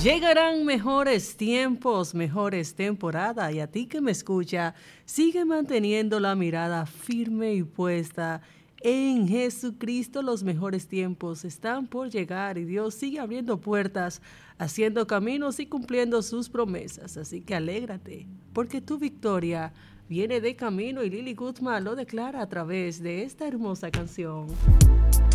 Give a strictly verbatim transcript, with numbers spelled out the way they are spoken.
Llegarán mejores tiempos, mejores temporadas y a ti que me escucha, sigue manteniendo la mirada firme y puesta en Jesucristo. Los mejores tiempos están por llegar y Dios sigue abriendo puertas, haciendo caminos y cumpliendo sus promesas. Así que alégrate, porque tu victoria viene de camino y Lily Guzmán lo declara a través de esta hermosa canción.